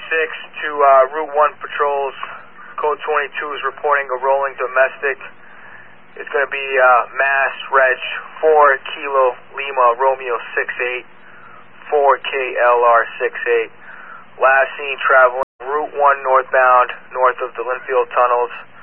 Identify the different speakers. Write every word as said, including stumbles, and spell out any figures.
Speaker 1: six to uh, Route one patrols. Code twenty-two is reporting a rolling domestic. It's going to be uh, Mass Reg four Kilo Lima Romeo six eight, four K L R six eight. Last seen traveling Route one northbound, north of the Linfield tunnels.